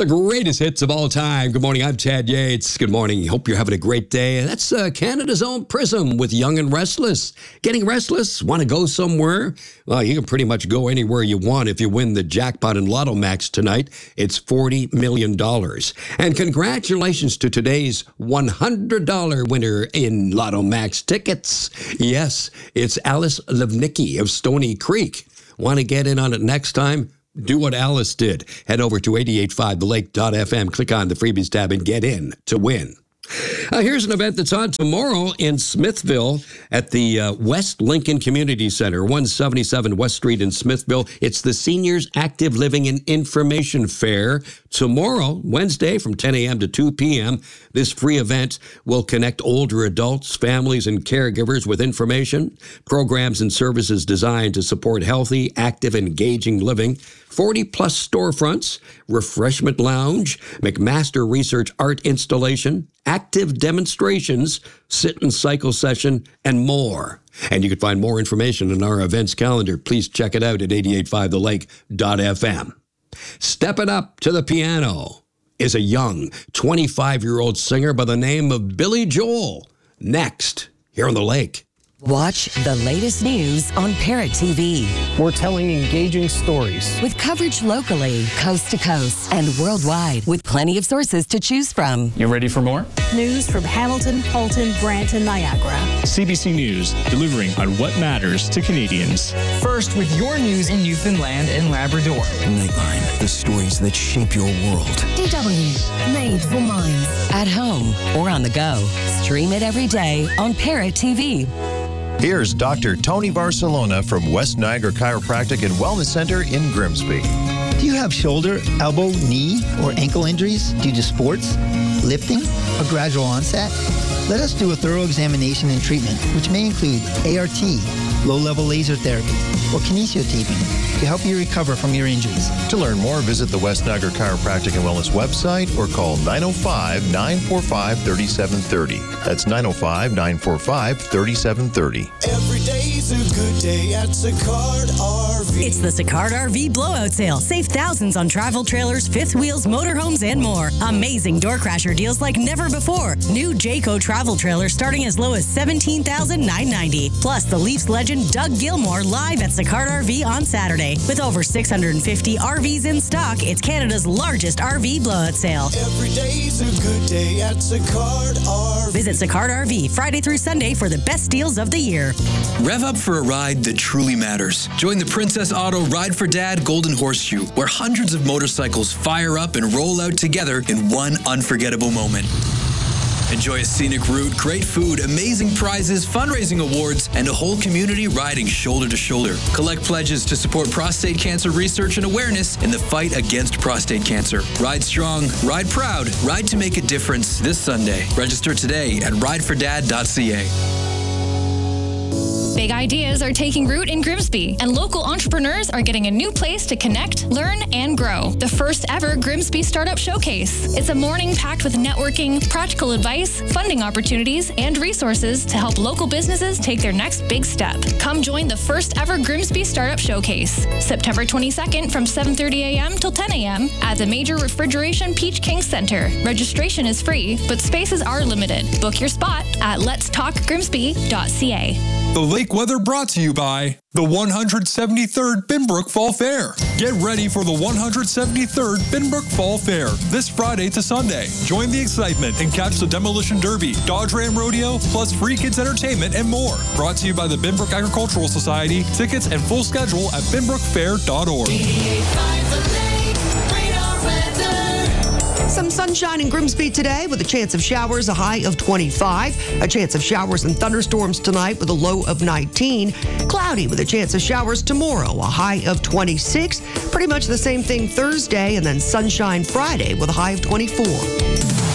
The greatest hits of all time. Good morning, I'm Chad Yates. Good morning. Hope you're having a great day. That's Canada's own Prism with Young and Restless. Getting restless? Want to go somewhere? Well, you can pretty much go anywhere you want if you win the jackpot in Lotto Max tonight. It's $40 million. And congratulations to today's $100 winner in Lotto Max tickets. Yes, it's Alice Levnicki of Stony Creek. Want to get in on it next time? Do what Alice did. Head over to 885thelake.fm, click on the freebies tab, and get in to win. Here's an event that's on tomorrow in Smithville at the West Lincoln Community Center, 177 West Street in Smithville. It's the Seniors Active Living and Information Fair. Tomorrow, Wednesday, from 10 a.m. to 2 p.m., this free event will connect older adults, families, and caregivers with information, programs, and services designed to support healthy, active, engaging living. 40-plus storefronts, refreshment lounge, McMaster Research art installation, active demonstrations, sit and cycle session, and more. And you can find more information on our events calendar. Please check it out at 885thelake.fm. Stepping up to the piano is a young 25-year-old singer by the name of Billy Joel. Next, here on The Lake. Watch the latest news on Parrot TV. We're telling engaging stories with coverage locally, coast to coast, and worldwide, with plenty of sources to choose from. You ready for more? News from Hamilton, Halton, Brant, and Niagara. CBC News, delivering on what matters to Canadians. First, with your news in Newfoundland and Labrador. Nightline, the stories that shape your world. DW, made for minds. At home or on the go. Stream it every day on Parrot TV. Here's Dr. Tony Barcelona from West Niagara Chiropractic and Wellness Center in Grimsby. Do you have shoulder, elbow, knee, or ankle injuries due to sports, lifting, or gradual onset? Let us do a thorough examination and treatment, which may include ART, low-level laser therapy, or kinesiotaping to help you recover from your injuries. To learn more, visit the West Niagara Chiropractic and Wellness website or call 905-945-3730. That's 905-945-3730. Every day's a good day at Sicard RV. It's the Sicard RV blowout sale. Save thousands on travel trailers, fifth wheels, motorhomes, and more. Amazing door crasher deals like never before. New Jayco travel trailers starting as low as $17,990. Plus, the Leafs legend Doug Gilmour live at Sicard RV on Saturday. With over 650 RVs in stock, it's Canada's largest RV blowout sale. Every day's a good day at Sicard RV. Visit Sicard RV Friday through Sunday for the best deals of the year. Rev up for a ride that truly matters. Join the Princess Auto Ride for Dad Golden Horseshoe, where hundreds of motorcycles fire up and roll out together in one unforgettable moment. Enjoy a scenic route, great food, amazing prizes, fundraising awards, and a whole community riding shoulder to shoulder. Collect pledges to support prostate cancer research and awareness in the fight against prostate cancer. Ride strong, ride proud, ride to make a difference this Sunday. Register today at ridefordad.ca. Big ideas are taking root in Grimsby, and local entrepreneurs are getting a new place to connect, learn, and grow. The first ever Grimsby Startup Showcase. It's a morning packed with networking, practical advice, funding opportunities, and resources to help local businesses take their next big step. Come join the first ever Grimsby Startup Showcase, September 22nd from 7:30 a.m. till 10 a.m. at the Major Refrigeration Peach King Center. Registration is free, but spaces are limited. Book your spot at letstalkgrimsby.ca. The Lake Weather brought to you by the 173rd Binbrook Fall Fair. Get ready for the 173rd Binbrook Fall Fair this Friday to Sunday. Join the excitement and catch the Demolition Derby, Dodge Ram Rodeo, plus free kids entertainment and more. Brought to you by the Binbrook Agricultural Society. Tickets and full schedule at binbrookfair.org. Some sunshine in Grimsby today with a chance of showers, a high of 25. A chance of showers and thunderstorms tonight with a low of 19. Cloudy with a chance of showers tomorrow, a high of 26. Pretty much the same thing Thursday, and then sunshine Friday with a high of 24.